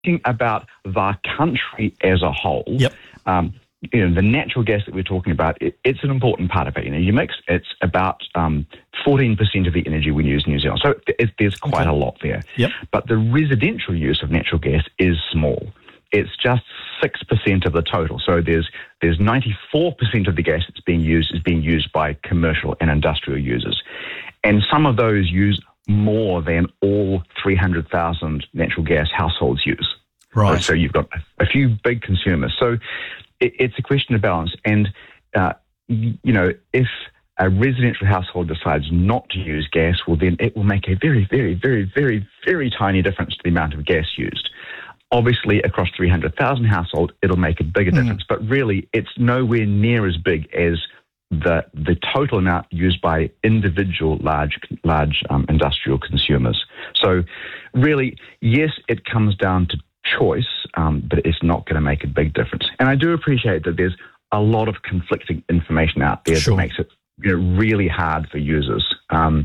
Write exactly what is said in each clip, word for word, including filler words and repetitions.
thinking about the country as a whole, Yep. um, you know, the natural gas that we're talking about, it, it's an important part of it. You know, you mix, it's about um, fourteen percent of the energy we use in New Zealand. So it, there's quite Okay. a lot there. Yep. But the residential use of natural gas is small. It's just six percent of the total. So there's there's ninety-four percent of the gas that's being used is being used by commercial and industrial users. And some of those use more than all three hundred thousand natural gas households use. Right. So you've got a few big consumers. So it, it's a question of balance. And, uh, you know, if a residential household decides not to use gas, well, then it will make a very, very, very, very, very tiny difference to the amount of gas used. Obviously, across three hundred thousand households, it'll make a bigger difference. Mm. But really, it's nowhere near as big as the the total amount used by individual large large um, industrial consumers. So really, yes, it comes down to choice, um, but it's not going to make a big difference. And I do appreciate that there's a lot of conflicting information out there Sure. that makes it, you know, really hard for users. Um,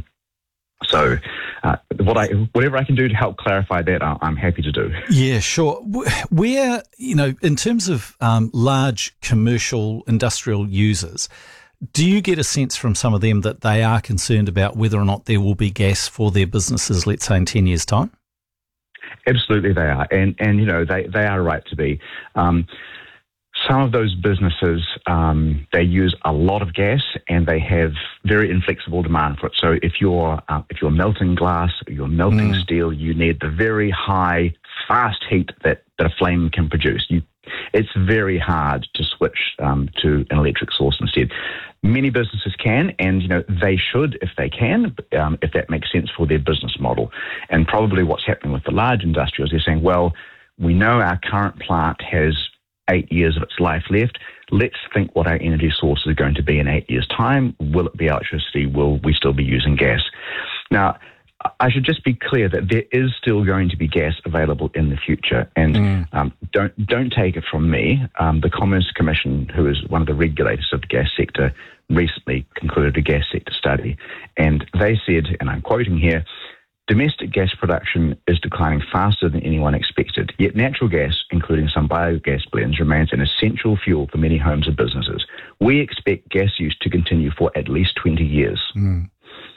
so uh, what I whatever I can do to help clarify that, I'm happy to do. Yeah, sure. Where, you know, in terms of um, large commercial industrial users, do you get a sense from some of them that they are concerned about whether or not there will be gas for their businesses, let's say in ten years' time? Absolutely they are. And, and you know, they, they are right to be. Um, some of those businesses, um, they use a lot of gas and they have very inflexible demand for it. So if you're, uh, if you're melting glass, or you're melting mm. steel, you need the very high, fast heat that, that a flame can produce. You, it's very hard to switch um, to an electric source instead. Many businesses can, and you know they should if they can, um, if that makes sense for their business model. And probably what's happening with the large industrials, they're saying, well, we know our current plant has eight years of its life left. Let's think what our energy source is going to be in eight years' time. Will it be electricity? Will we still be using gas? Now, I should just be clear that there is still going to be gas available in the future, and mm. um, don't don't take it from me. Um, the Commerce Commission, who is one of the regulators of the gas sector, recently concluded a gas sector study, and they said, and I'm quoting here, domestic gas production is declining faster than anyone expected, yet natural gas, including some biogas blends, remains an essential fuel for many homes and businesses. We expect gas use to continue for at least twenty years. Mm.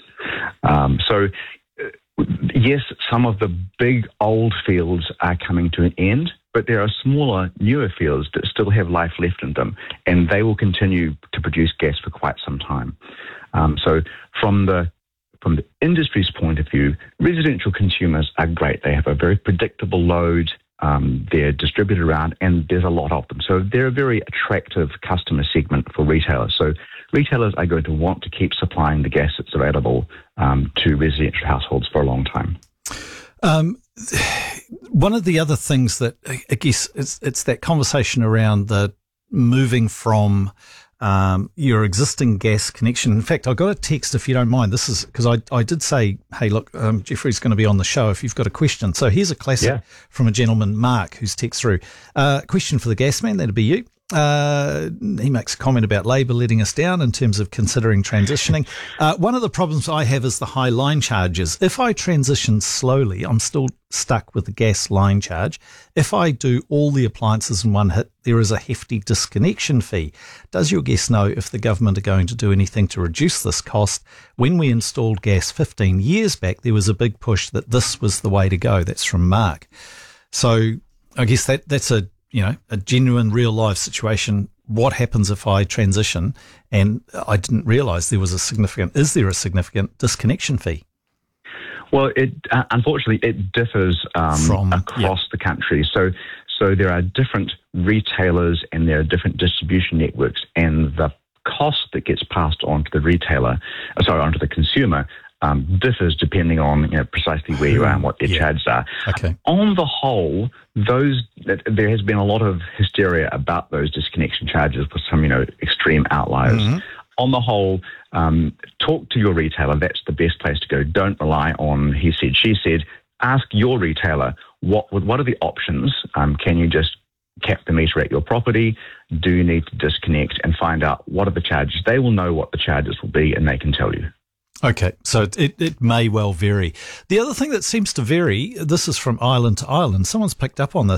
Um, so, yes, some of the big old fields are coming to an end, but there are smaller, newer fields that still have life left in them, and they will continue to produce gas for quite some time. Um, so from the from the industry's point of view, residential consumers are great. They have a very predictable load. Um, they're distributed around, and there's a lot of them. So they're a very attractive customer segment for retailers. So retailers are going to want to keep supplying the gas that's available um, to residential households for a long time. Um, one of the other things that I guess it's, it's that conversation around the moving from um, your existing gas connection. In fact, I got a text, if you don't mind. This is because I, I did say, hey, look, um, Jeffrey's going to be on the show if you've got a question. So here's a classic yeah. from a gentleman, Mark, who's text through. Uh, question for the gas man, that'd be you. Uh, he makes a comment about Labor letting us down in terms of considering transitioning. Uh, one of the problems I have is the high line charges. If I transition slowly, I'm still stuck with the gas line charge. If I do all the appliances in one hit, there is a hefty disconnection fee. Does your guest know if the government are going to do anything to reduce this cost? When we installed gas fifteen years back, there was a big push that this was the way to go. That's from Mark. So I guess that that's a you know, a genuine real life situation. What happens if I transition? And I didn't realize there was a significant, is there a significant disconnection fee? Well, it uh, unfortunately, it differs um, From, across yeah. the country. So, so there are different retailers and there are different distribution networks, and the cost that gets passed on to the retailer, uh, sorry, onto the consumer, Um, differs depending on you know, precisely where you are and what their yeah. charges are. Okay. On the whole, those there has been a lot of hysteria about those disconnection charges for some you know extreme outliers. Mm-hmm. On the whole, um, talk to your retailer. That's the best place to go. Don't rely on he said, she said. Ask your retailer what what are the options. Um, can you just cap the meter at your property? Do you need to disconnect and find out what are the charges? They will know what the charges will be, and they can tell you. Okay, so it, it may well vary. The other thing that seems to vary, this is from island to island, someone's picked up on this.